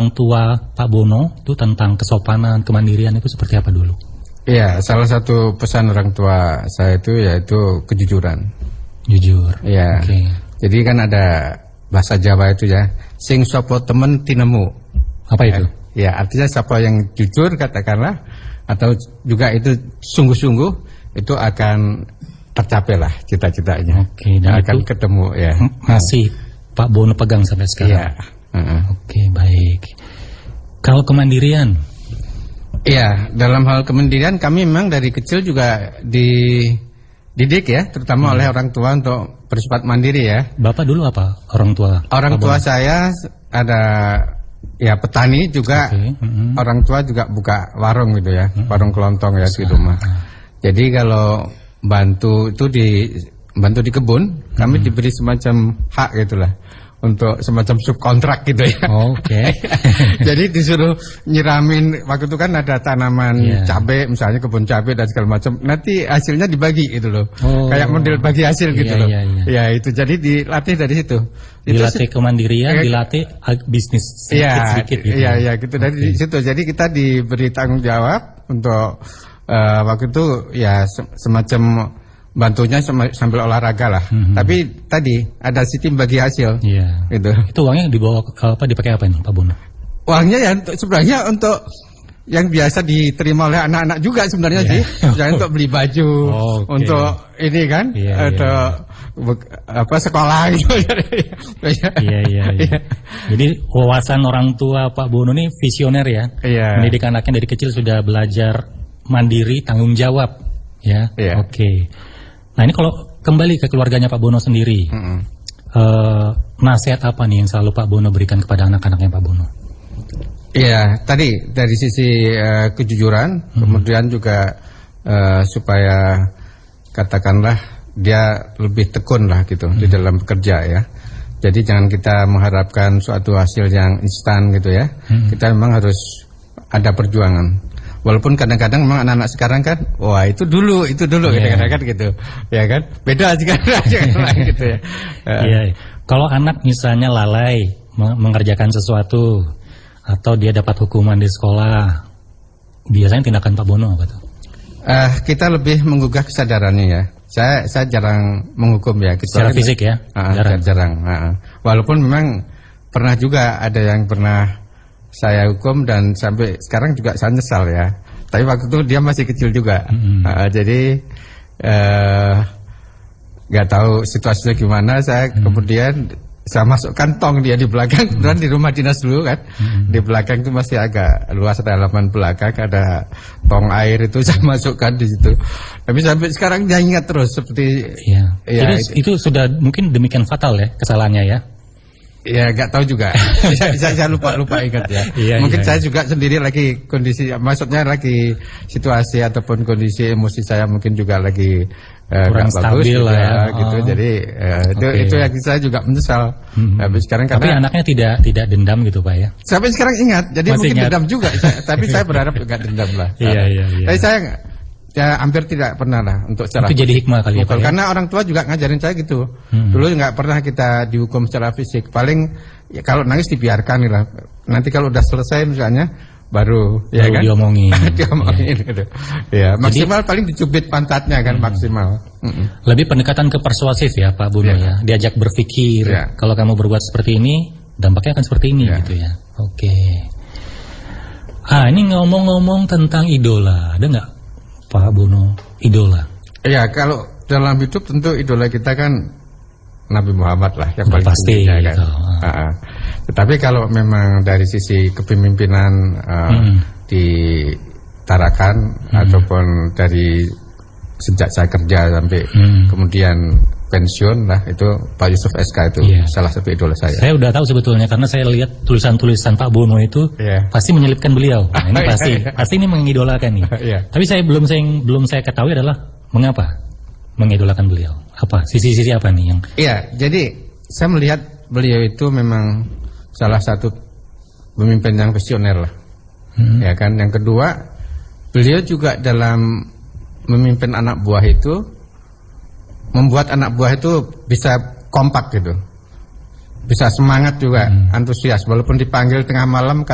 orang tua Pak Bono itu tentang kesopanan, kemandirian itu seperti apa dulu? Iya, salah satu pesan orang tua saya itu yaitu kejujuran. Jujur. Iya. Okay. Jadi kan ada bahasa Jawa itu ya, sing sopo temen tinemu. Apa itu? Ya, artinya siapa yang jujur katakanlah, atau juga itu sungguh-sungguh, itu akan tercapai lah cita-citanya. Oke, dan akan itu ketemu ya. Masih Pak Bono pegang sampai sekarang. Iya. Oke, baik. Kalau kemandirian? Iya, dalam hal kemandirian kami memang dari kecil juga dididik ya, terutama oleh orang tua untuk bersifat mandiri ya. Bapak dulu apa orang tua? Orang tua saya ada ya petani juga. Orang tua juga buka warung gitu ya, warung kelontong ya di rumah. Jadi kalau bantu di kebun, kami diberi semacam hak gitulah, untuk semacam subkontrak gitu ya. Oke. Jadi disuruh nyiramin, waktu itu kan ada tanaman cabai misalnya, kebun cabai dan segala macam. Nanti hasilnya dibagi gitu loh. Kayak model bagi hasil gitu loh. Ya itu jadi dilatih dari situ. Dilatih kemandirian, dilatih bisnis sedikit-sedikit gitu. Iya gitu dari situ. Jadi kita diberi tanggung jawab untuk waktu itu ya semacam bantunya sambil olahraga lah. Tapi tadi ada sistem bagi hasil. Iya. Gitu. Itu uangnya dibawa dipakai apa nih Pak Bono? Uangnya ya sebenarnya untuk yang biasa diterima oleh anak-anak juga sebenarnya sih. Misalnya untuk beli baju, untuk ini kan, atau sekolah gitu. Iya. Jadi wawasan orang tua Pak Bono ini visioner ya. Iya. Mendidik anaknya dari kecil sudah belajar mandiri, tanggung jawab. Ya. Oke. Nah ini kalau kembali ke keluarganya Pak Bono sendiri, nasihat apa nih yang selalu Pak Bono berikan kepada anak-anaknya Pak Bono? Iya, tadi dari sisi kejujuran, kemudian juga supaya katakanlah dia lebih tekun lah gitu di dalam bekerja ya. Jadi jangan kita mengharapkan suatu hasil yang instan gitu ya. Kita memang harus ada perjuangan. Walaupun kadang-kadang memang anak-anak sekarang kan, wah itu dulu kadang-kadang gitu, ya kan? Beda sekarang gitu ya. Kalau anak misalnya lalai mengerjakan sesuatu atau dia dapat hukuman di sekolah, biasanya tindakan Pak Bono apa tuh? Kita lebih menggugah kesadarannya ya. Saya jarang menghukum ya. Secara fisik ya? Jarang. Walaupun memang pernah juga ada yang pernah saya hukum dan sampai sekarang juga saya nyesal ya. Tapi waktu itu dia masih kecil juga. Jadi nggak tahu situasinya gimana. Saya kemudian saya masukkan tong dia di belakang. Dan di rumah dinas dulu kan, di belakang itu masih agak luas, ada halaman belakang, ada tong air itu saya masukkan di situ. Tapi sampai sekarang dia ingat terus seperti. Jadi itu sudah mungkin demikian fatal ya kesalahannya ya. Ya nggak tahu juga. Saya lupa ingat ya. Mungkin saya juga sendiri lagi kondisi, maksudnya lagi situasi ataupun kondisi emosi saya mungkin juga lagi kurang stabil lah ya. Gitu. Jadi itu yang saya juga menyesal. Tapi sekarang tapi anaknya tidak dendam gitu Pak ya. Sampai sekarang ingat. Jadi masih mungkin ingat. dendam juga. Tapi saya berharap nggak dendam lah. Iya. Tapi saya hampir tidak pernah lah untuk secara. Itu jadi hikmah kali ya Pak. Karena orang tua juga ngajarin saya gitu. Dulu nggak pernah kita dihukum secara fisik. Paling ya, kalau nangis dibiarkan lah. Nanti kalau udah selesai misalnya baru ya kan diomongin. Gitu. Ya, maksimal jadi, paling dicubit pantatnya kan maksimal. Lebih pendekatan ke persuasif ya Pak Bono ya. Diajak berpikir. Kalau kamu berbuat seperti ini, dampaknya akan seperti ini gitu ya. Oke. Ini ngomong-ngomong tentang idola, ada nggak Pak Bono idola? Ya kalau dalam hidup tentu idola kita kan Nabi Muhammad lah yang paling pasti tinggi kan. Tetapi kalau memang dari sisi kepemimpinan di Tarakan ataupun dari sejak saya kerja sampai kemudian pensiun lah, itu Pak Yusuf SK itu salah satu idola saya. Saya udah tahu sebetulnya karena saya lihat tulisan-tulisan Pak Bono itu pasti menyelipkan beliau. Nah, ini pasti ini mengidolakan nih. Tapi belum saya ketahui adalah mengapa mengidolakan beliau. Apa sisi-sisi apa nih yang? Iya, jadi saya melihat beliau itu memang salah satu pemimpin yang visioner lah. Ya kan. Yang kedua, beliau juga dalam memimpin anak buah itu membuat anak buah itu bisa kompak gitu, bisa semangat juga, antusias walaupun dipanggil tengah malam.